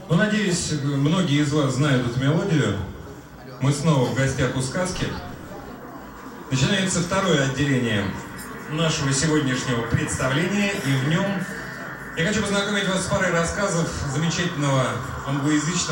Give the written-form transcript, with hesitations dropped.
Ну, надеюсь, многие из вас знают эту мелодию. Мы снова в гостях у сказки. Начинается второе отделение нашего сегодняшнего представления, и в нем я хочу познакомить вас с парой рассказов замечательного англоязычного